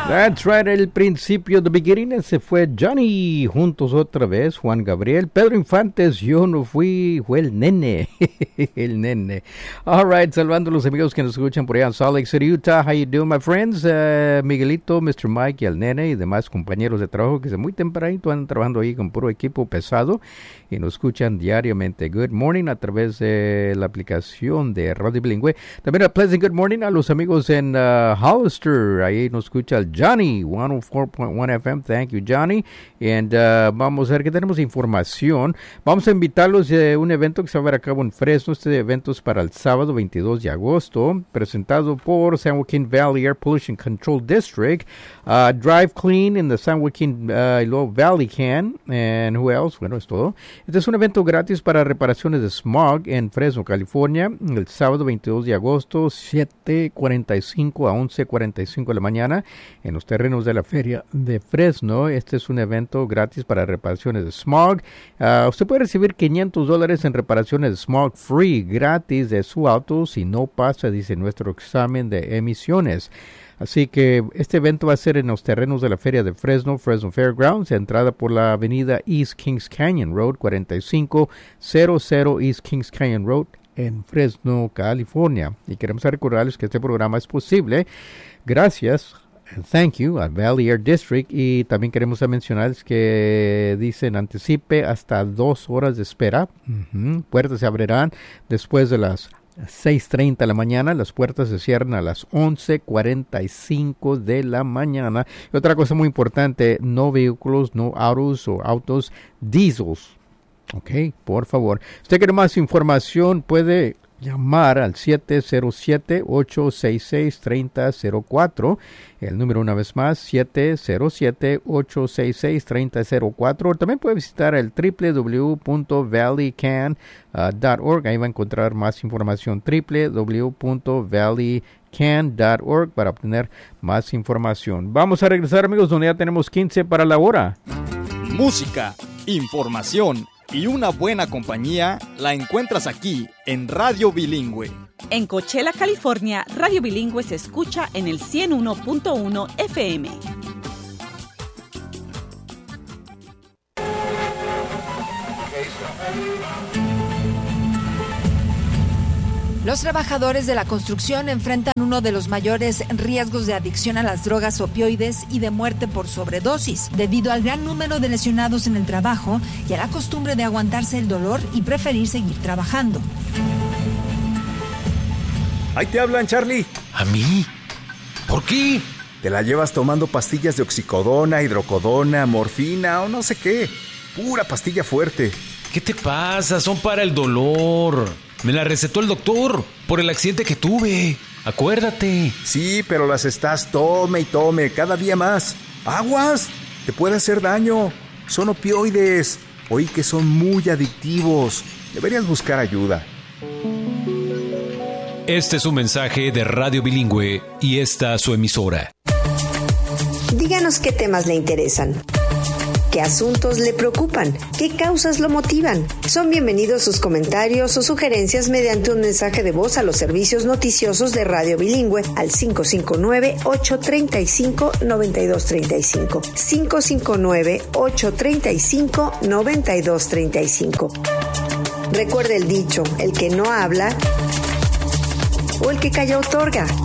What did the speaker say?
That's right, el principio, the beginning, se fue Johnny, juntos otra vez, Juan Gabriel, Pedro Infantes, yo no fui, fue el nene, el nene. All right, saludando a los amigos que nos escuchan por allá en Salt Lake City, Utah. How you doing, my friends? Miguelito, Mr. Mike y el nene y demás compañeros de trabajo que desde muy tempranito andan trabajando ahí con puro equipo pesado y nos escuchan diariamente. Good morning a través de la aplicación de Radio Bilingüe. También a pleasant good morning a los amigos en Hollister, ahí nos escucha el Johnny, 104.1 FM. Thank you, Johnny. And vamos a ver que tenemos información. Vamos a invitarlos a un evento que se va a llevar a cabo en Fresno. Este evento es para el sábado 22 de agosto, presentado por San Joaquin Valley Air Pollution Control District, Drive Clean in the San Joaquin Valley Can, and who else? Bueno, es todo. Este es un evento gratis para reparaciones de smog en Fresno, California, el sábado 22 de agosto, 7:45 a 11:45 de la mañana, en los terrenos de la feria de Fresno. Este es un evento gratis para reparaciones de smog. Usted puede recibir $500 en reparaciones de smog free, gratis de su auto si no pasa, dice, nuestro examen de emisiones. Así que este evento va a ser en los terrenos de la feria de Fresno, Fresno Fairgrounds, entrada por la avenida East Kings Canyon Road, 4500 East Kings Canyon Road, en Fresno, California. Y queremos recordarles que este programa es posible gracias, thank you, al Valley Air District, y también queremos mencionarles que dicen anticipe hasta 2 horas de espera. Puertas se abrirán después de las 6:30 de la mañana, las puertas se cierran a las 11:45 de la mañana. Y otra cosa muy importante, no vehículos, no autos o autos diesels. Ok, por favor. Si usted quiere más información, puede llamar al 707-866-3004. El número una vez más, 707-866-3004. También puede visitar el www.valleycan.org. Ahí va a encontrar más información, www.valleycan.org, para obtener más información. Vamos a regresar, amigos, donde ya tenemos 15 para la hora. Música, información y una buena compañía la encuentras aquí en Radio Bilingüe. En Coachella, California, Radio Bilingüe se escucha en el 101.1 FM. Los trabajadores de la construcción enfrentan uno de los mayores riesgos de adicción a las drogas opioides y de muerte por sobredosis, debido al gran número de lesionados en el trabajo y a la costumbre de aguantarse el dolor y preferir seguir trabajando. Ahí te hablan, Charlie. ¿A mí? ¿Por qué? Te la llevas tomando pastillas de oxicodona, hidrocodona, morfina o no sé qué. Pura pastilla fuerte. ¿Qué te pasa? Son para el dolor. Me la recetó el doctor por el accidente que tuve. Acuérdate. Sí, pero las estás tome y tome cada día más. ¡Aguas! Te puede hacer daño. Son opioides. Oí que son muy adictivos. Deberías buscar ayuda. Este es un mensaje de Radio Bilingüe y esta su emisora. Díganos qué temas le interesan. ¿Qué asuntos le preocupan? ¿Qué causas lo motivan? Son bienvenidos sus comentarios o sugerencias mediante un mensaje de voz a los servicios noticiosos de Radio Bilingüe al 559-835-9235. 559-835-9235. Recuerde el dicho, el que no habla o el que calla otorga.